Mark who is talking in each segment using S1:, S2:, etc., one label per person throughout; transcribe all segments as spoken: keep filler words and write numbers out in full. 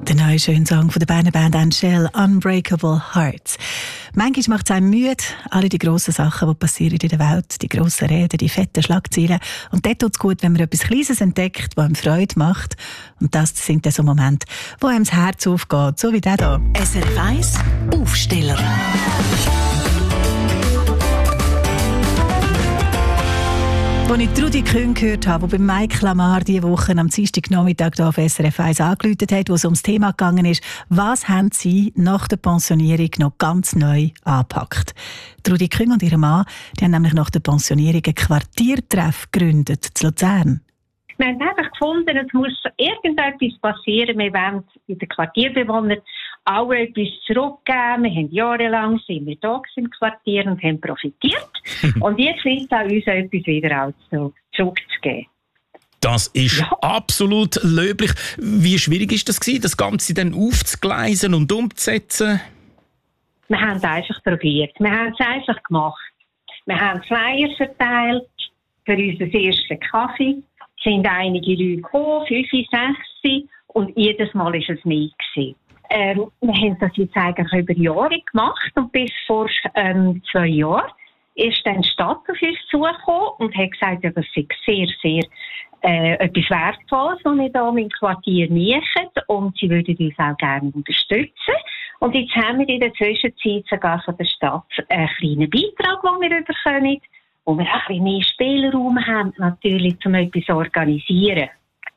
S1: Der neue schöne Song von der Berner Band Angel, «Unbreakable Hearts». Manchmal macht es einem müde, alle die grossen Sachen, die passieren in der Welt, die grossen Reden, die fetten Schlagzeilen. Und dort tut es gut, wenn man etwas Kleines entdeckt, das einem Freude macht. Und das sind dann so Momente, wo einem das Herz aufgeht, so wie der hier.
S2: S R F eins Aufsteller.
S1: Als ich Trudi Küng gehört habe, die bei Mike Lamar diese Woche am Dienstagnachmittag hier auf S R F eins angerufen hat, wo es ums Thema gegangen ist, was haben Sie nach der Pensionierung noch ganz neu angepackt? Trudi Küng und ihr Mann, die haben nämlich nach der Pensionierung ein Quartiertreff gegründet zu Luzern.
S3: Wir haben einfach gefunden, es muss irgendetwas passieren. Wir wollen den Quartierbewohnern alle etwas zurückgeben. Wir haben jahrelang sind wir da im Quartier und haben profitiert. Und jetzt ist es an uns, etwas wieder auch zurückzugeben.
S4: Das ist ja absolut löblich. Wie schwierig ist das gewesen, das Ganze dann aufzugleisen und umzusetzen?
S3: Wir haben es einfach probiert. Wir haben es einfach gemacht. Wir haben Flyer verteilt für unseren ersten Kaffee. Es sind einige Leute gekommen, fünf, sechs, und jedes Mal war es mehr gewesen. Ähm, wir haben das jetzt eigentlich über Jahre gemacht und bis vor ähm, zwei Jahren ist dann die Stadt auf uns zugekommen und hat gesagt, ja, das sei sehr, sehr äh, etwas Wertvolles, was wir hier im Quartier machen, und sie würden uns auch gerne unterstützen. Und jetzt haben wir in der Zwischenzeit sogar von der Stadt einen kleinen Beitrag, den wir bekommen, wo wir auch ein bisschen mehr Spielraum haben, natürlich, um etwas zu organisieren.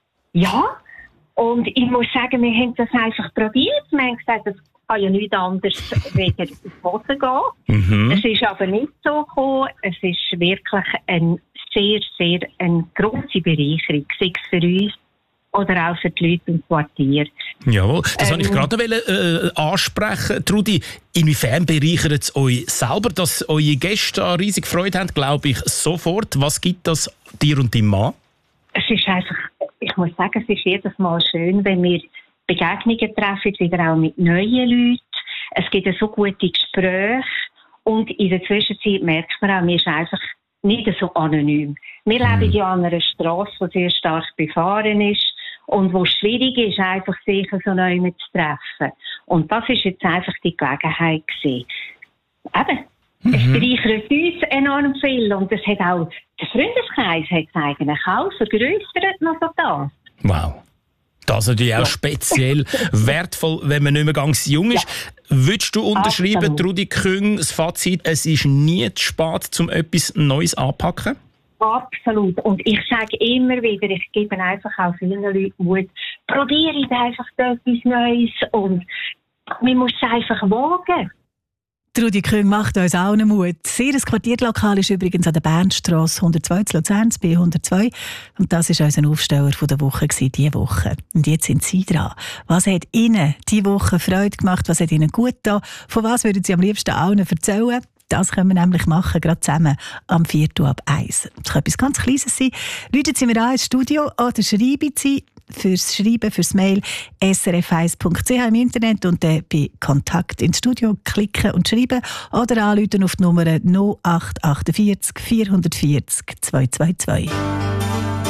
S3: Ja, und ich muss sagen, wir haben das einfach probiert. Wir haben gesagt, das kann ja nichts anderes wegen ins Boden gehen. Mhm. Es ist aber nicht so gekommen. Es ist wirklich eine sehr, sehr eine grosse Bereicherung, sei es für uns oder auch für die Leute im Quartier.
S4: Jawohl, das
S3: ähm,
S4: wollte ich gerade äh, ansprechen. Trudi, inwiefern bereichert es euch selber, dass eure Gäste an riesig Freude haben, glaube ich, sofort. Was gibt das dir und deinem Mann?
S3: Es ist einfach, ich muss sagen, es ist jedes Mal schön, wenn wir Begegnungen treffen, wieder auch mit neuen Leuten. Es gibt so gute Gespräche und in der Zwischenzeit merkt man auch, wir sind einfach nicht so anonym. Wir mhm. leben ja an einer Strasse, die sehr stark befahren ist und wo es schwierig ist, einfach sich so neu zu treffen. Und das ist jetzt einfach die Gelegenheit gewesen. Eben, mhm. es bereichert uns enorm viel und es hat auch, der Freundeskreis hat es eigentlich auch vergrößert noch so das.
S4: Wow. Das ist natürlich auch ja. speziell wertvoll, wenn man nicht mehr ganz jung ist. Ja. Würdest du unterschreiben, Absolut. Trudi Küng, das Fazit, es ist nie zu spät, um etwas Neues anzupacken?
S3: Absolut. Und ich sage immer wieder, ich gebe einfach auch vielen Leuten Mut, probiere einfach etwas Neues und man muss es einfach wagen.
S1: Trudi Küng macht uns auch einen Mut. Ihr Quartierlokal ist übrigens an der Bernstrasse hundertzwei zu Luzern, B hundertzwei. Und das war unser Aufsteller von der Woche, diese Woche. Und jetzt sind Sie dran. Was hat Ihnen diese Woche Freude gemacht? Was hat Ihnen gut getan? Von was würden Sie am liebsten allen erzählen? Das können wir nämlich machen, gerade zusammen am Viertel ab eins. Das kann etwas ganz Kleines sein. Rufen Sie mir an ins Studio oder schreiben Sie fürs Schreiben, fürs Mail s r f eins punkt c h im Internet und dann bei Kontakt ins Studio klicken und schreiben oder anrufen auf die Nummer null acht acht vier vier vier vier zwei zwei zwei.